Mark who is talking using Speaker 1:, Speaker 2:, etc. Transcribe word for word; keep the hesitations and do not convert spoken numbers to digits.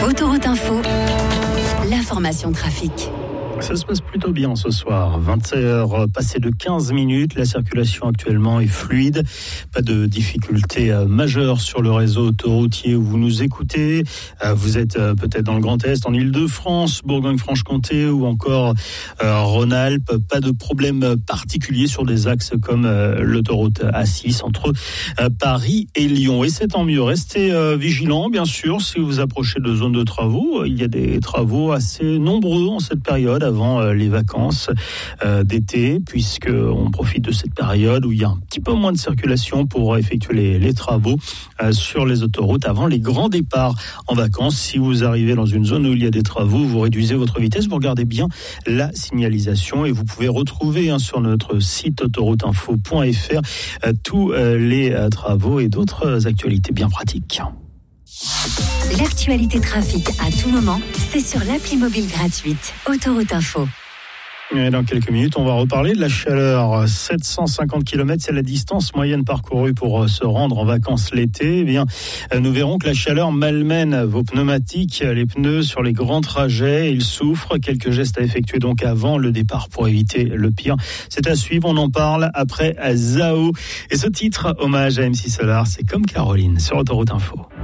Speaker 1: Autoroute Info, l'information trafic.
Speaker 2: Ça se passe plutôt bien ce soir. vingt heures passées de quinze minutes. La circulation actuellement est fluide. Pas de difficultés majeures sur le réseau autoroutier où vous nous écoutez. Vous êtes peut-être dans le Grand Est, en Île-de-France, Bourgogne-Franche-Comté ou encore Rhône-Alpes. Pas de problème particulier sur des axes comme l'autoroute A six entre Paris et Lyon. Et c'est tant mieux. Restez vigilants, bien sûr, si vous approchez de zones de travaux. Il y a des travaux assez nombreux en cette période, avant les vacances euh, d'été, puisqu'on profite de cette période où il y a un petit peu moins de circulation pour effectuer les, les travaux euh, sur les autoroutes avant les grands départs en vacances. Si vous arrivez dans une zone où il y a des travaux, vous réduisez votre vitesse, vous regardez bien la signalisation et vous pouvez retrouver hein, sur notre site autoroute info point f r euh, tous euh, les euh, travaux et d'autres actualités bien pratiques.
Speaker 1: L'actualité trafic à tout moment, c'est sur l'appli mobile gratuite Autoroute Info.
Speaker 2: Et dans quelques minutes, on va reparler de la chaleur. sept cent cinquante kilomètres, c'est la distance moyenne parcourue pour se rendre en vacances l'été. Eh bien, nous verrons que la chaleur malmène vos pneumatiques, les pneus sur les grands trajets. Ils souffrent. Quelques gestes à effectuer donc avant le départ pour éviter le pire. C'est à suivre. On en parle après Zao. Et ce titre, hommage à M C Solar, c'est Comme Caroline sur Autoroute Info.